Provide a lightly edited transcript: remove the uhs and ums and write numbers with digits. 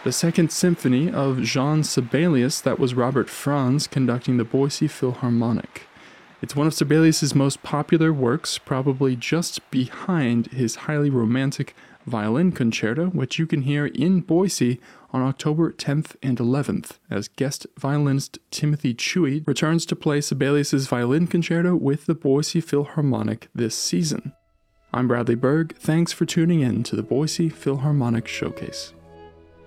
The Second Symphony of Jean Sibelius, that was Robert Franz conducting the Boise Philharmonic. It's one of Sibelius' most popular works, probably just behind his highly romantic violin concerto, which you can hear in Boise on October 10th and 11th, as guest violinist Timothy Chewy returns to play Sibelius' violin concerto with the Boise Philharmonic this season. I'm Bradley Berg. Thanks for tuning in to the Boise Philharmonic Showcase.